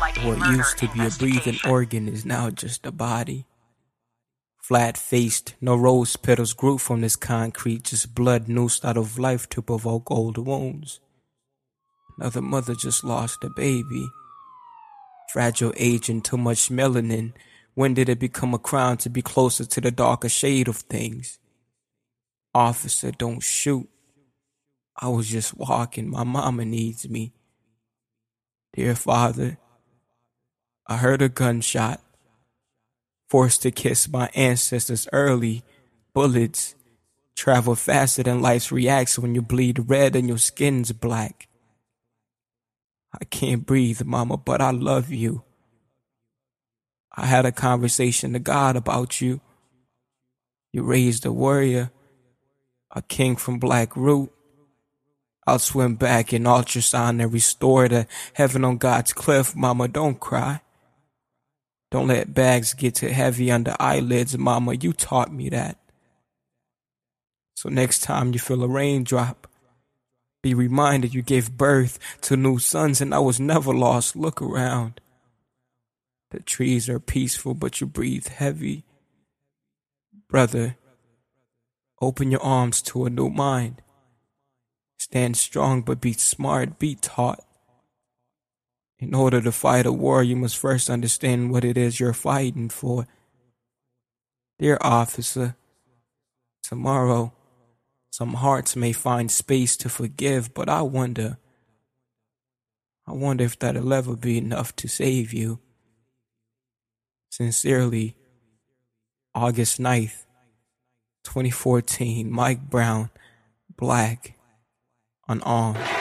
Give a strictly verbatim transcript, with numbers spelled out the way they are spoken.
What used to be a breathing organ is now just a body. Flat-faced, no rose petals grew from this concrete, just blood noosed out of life to provoke old wounds. Another mother just lost a baby. Fragile age and too much melanin. When did it become a crime to be closer to the darker shade of things? Officer, don't shoot. I was just walking. My mama needs me. Dear Father, I heard a gunshot. Forced to kiss my ancestors early. Bullets travel faster than life's reacts when you bleed red and your skin's black. I can't breathe, Mama, but I love you. I had a conversation to God about you. You raised a warrior, a king from black root. I'll swim back in ultrasound and restore the heaven on God's cliff. Mama, don't cry. Don't let bags get too heavy under eyelids, Mama. You taught me that. So next time you feel a raindrop, be reminded you gave birth to new sons and I was never lost. Look around. The trees are peaceful, but you breathe heavy. Brother, open your arms to a new mind. Stand strong, but be smart, be taught. In order to fight a war, you must first understand what it is you're fighting for. Dear officer, tomorrow, some hearts may find space to forgive, but I wonder, I wonder if that'll ever be enough to save you. Sincerely, August ninth, twenty fourteen, Mike Brown, Black, unarmed.